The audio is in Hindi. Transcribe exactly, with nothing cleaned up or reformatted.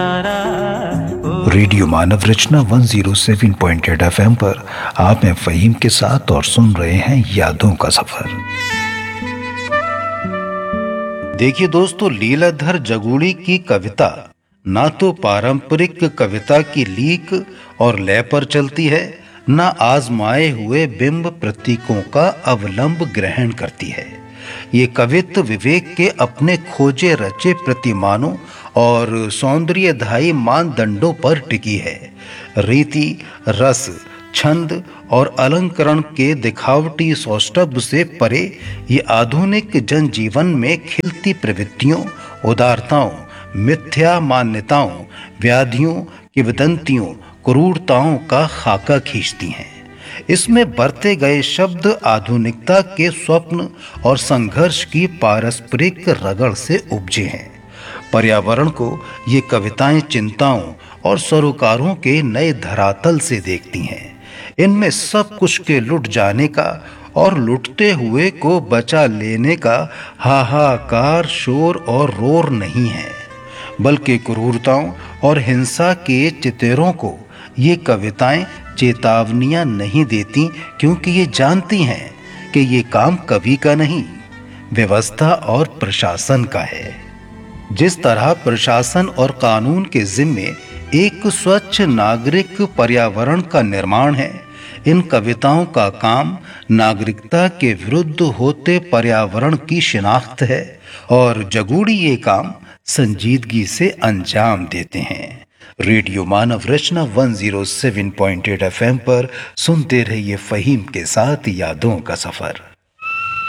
रेडियो मानव रचना एक सौ सात पॉइंट आठ एफएम पर आप हैं फहीम के साथ और सुन रहे हैं यादों का सफर। देखिए दोस्तों, लीलाधर जगूड़ी की कविता ना तो पारंपरिक कविता की लीक और लय पर चलती है, ना आजमाए हुए बिंब प्रतीकों का अवलंब ग्रहण करती है। ये कवित्व विवेक के अपने खोजे रचे प्रतिमानों और सौंदर्यधायी मानदंडों पर टिकी है। रीति, रस, छंद और अलंकरण के दिखावटी सौष्ठव से परे ये आधुनिक जनजीवन में खिलती प्रवृत्तियों, उदारताओं, मिथ्या मान्यताओं, व्याधियों, किंवदंतियों, क्रूरताओं का खाका खींचती हैं। इसमें बरते गए शब्द आधुनिकता के स्वप्न और संघर्ष की पारस्परिक रगड़ से उपजे हैं। पर्यावरण को ये कविताएं चिंताओं और सरोकारों के नए धरातल से देखती हैं। इनमें सब कुछ के लुट जाने का और लुटते हुए को बचा लेने का हाहाकार, शोर और रोर नहीं है, बल्कि क्रूरताओं और हिंसा के चितेरों को ये कविताएं चेतावनियां नहीं देती, क्योंकि ये जानती हैं कि ये काम कवि का नहीं, व्यवस्था और प्रशासन का है। जिस तरह प्रशासन और कानून के जिम्मे एक स्वच्छ नागरिक पर्यावरण का निर्माण है, इन कविताओं का काम नागरिकता के विरुद्ध होते पर्यावरण की शिनाख्त है, और जगूड़ी ये काम संजीदगी से अंजाम देते हैं। रेडियो मानव रचना एक सौ सात पॉइंट आठ एफएम पर सुनते रहिए फहीम के साथ यादों का सफर।